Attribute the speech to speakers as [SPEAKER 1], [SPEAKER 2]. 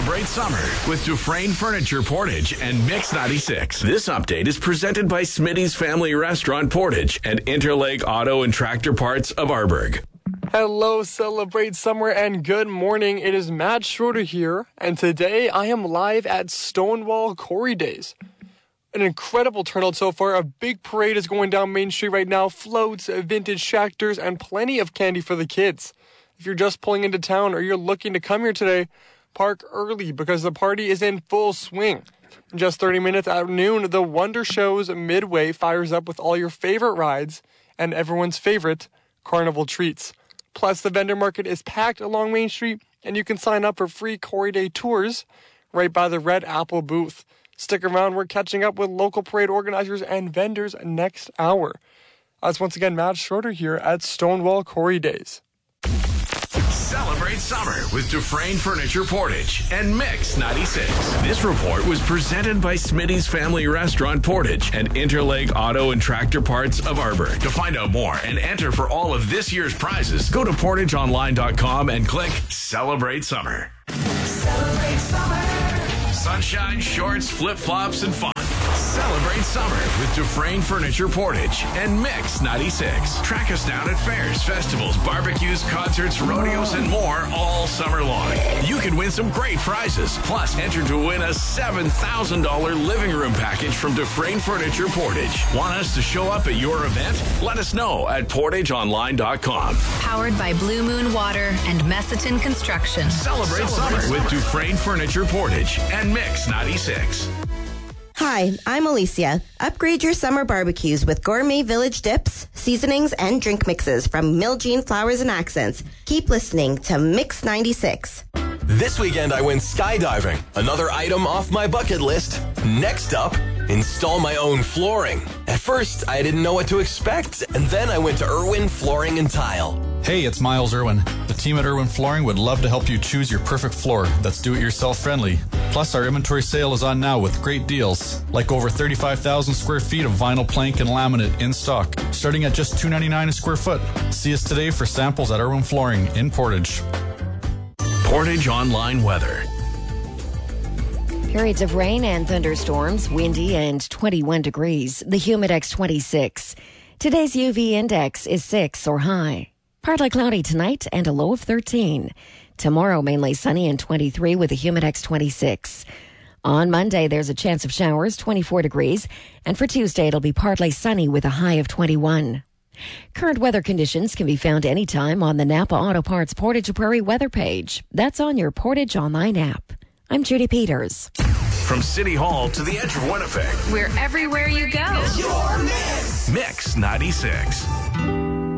[SPEAKER 1] Celebrate summer with Dufresne Furniture Portage and Mix 96. This update is presented by Smitty's Family Restaurant Portage and Interlake Auto and Tractor Parts of Arburg.
[SPEAKER 2] Hello, Celebrate Summer, and good morning. It is Matt Schroeder here, and today I am live at Stonewall Corey Days. An incredible turnout so far. A big parade is going down Main Street right now. Floats, vintage tractors, and plenty of candy for the kids. If you're just pulling into town or you're looking to come here today, park early because the party is in full swing. In just 30 minutes at noon, the Wonder Show's Midway fires up with all your favorite rides and everyone's favorite carnival treats. Plus, the vendor market is packed along Main Street, and you can sign up for free Corey Day tours right by the Red Apple booth. Stick around. We're catching up with local parade organizers and vendors next hour. That's once again Matt Schroeder here at Stonewall Corey Days.
[SPEAKER 1] Celebrate summer with Dufresne Furniture Portage and Mix 96. This report was presented by Smitty's Family Restaurant Portage and Interlake Auto and Tractor Parts of Arburg. To find out more and enter for all of this year's prizes, go to portageonline.com and click Celebrate Summer. Celebrate summer. Sunshine, shorts, flip-flops, and fun. Celebrate summer with Dufresne Furniture Portage and Mix 96. Track us down at fairs, festivals, barbecues, concerts, rodeos, and more all summer long. You can win some great prizes. Plus, enter to win a $7,000 living room package from Dufresne Furniture Portage. Want us to show up at your event? Let us know at portageonline.com.
[SPEAKER 3] Powered by Blue Moon Water and Messiton Construction.
[SPEAKER 1] Celebrate summer with Dufresne Furniture Portage and Mix 96.
[SPEAKER 4] Hi, I'm Alicia. Upgrade your summer barbecues with gourmet village dips, seasonings, and drink mixes from Miljean Flowers and Accents. Keep listening to Mix 96.
[SPEAKER 5] This weekend I went skydiving. Another item off my bucket list. Next up, install my own flooring. At first, I didn't know what to expect, and then I went to Irwin Flooring and Tile.
[SPEAKER 6] Hey, it's Miles Irwin. The team at Irwin Flooring would love to help you choose your perfect floor that's do-it-yourself friendly. Plus, our inventory sale is on now with great deals, like over 35,000 square feet of vinyl plank and laminate in stock, starting at just $2.99 a square foot. See us today for samples at Irwin Flooring in Portage.
[SPEAKER 1] Portage Online Weather.
[SPEAKER 7] Periods of rain and thunderstorms, windy and 21 degrees. The Humidex 26. Today's UV index is 6 or high. Partly cloudy tonight and a low of 13. Tomorrow, mainly sunny and 23 with a Humidex 26. On Monday, there's a chance of showers, 24 degrees. And for Tuesday, it'll be partly sunny with a high of 21. Current weather conditions can be found anytime on the Napa Auto Parts Portage Prairie weather page. That's on your Portage Online app. I'm Judy Peters.
[SPEAKER 1] From City Hall to the edge of Winnipeg.
[SPEAKER 3] We're everywhere you go.
[SPEAKER 1] Mix 96.